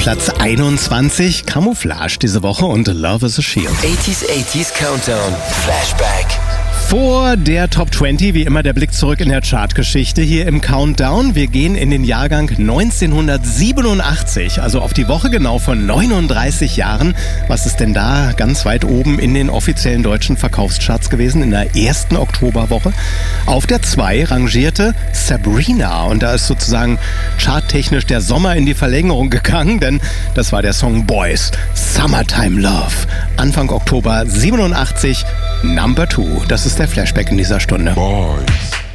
Platz 21, Camouflage diese Woche und Love is a Shield. 80s Countdown, Flashback. Vor der Top 20, wie immer der Blick zurück in der Chartgeschichte hier im Countdown. Wir gehen in den Jahrgang 1987, also auf die Woche genau von 39 Jahren. Was ist denn da ganz weit oben in den offiziellen deutschen Verkaufscharts gewesen in der ersten Oktoberwoche? Auf der 2 rangierte Sabrina und da ist sozusagen charttechnisch der Sommer in die Verlängerung gegangen, denn das war der Song Boys, Summertime Love. Anfang Oktober 87, Number 2. Das ist der Flashback in dieser Stunde. Boys.